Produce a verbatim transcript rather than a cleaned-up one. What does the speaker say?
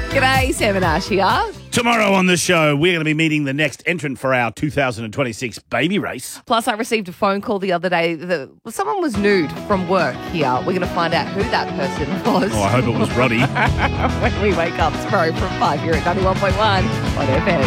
G'day, Sam and Ash here. Tomorrow on the show, we're going to be meeting the next entrant for our two thousand twenty-six baby race. Plus, I received a phone call the other day that someone was nude from work here. We're going to find out who that person was. Oh, I hope it was Roddy. When we wake up tomorrow from five here at ninety-one point one on F M.